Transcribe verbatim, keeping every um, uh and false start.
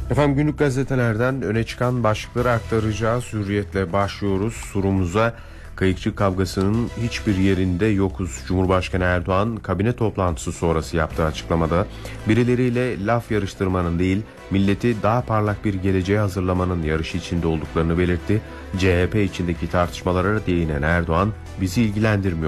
Efendim günlük gazetelerden öne çıkan başlıkları aktaracağız. Hürriyetle başlıyoruz sorumuza. Kayıkçı kavgasının hiçbir yerinde yokuz. Cumhurbaşkanı Erdoğan kabine toplantısı sonrası yaptığı açıklamada birileriyle laf yarıştırmanın değil, milleti daha parlak bir geleceğe hazırlamanın yarışı içinde olduklarını belirtti. C H P içindeki tartışmalara değinen Erdoğan, bizi ilgilendirmiyor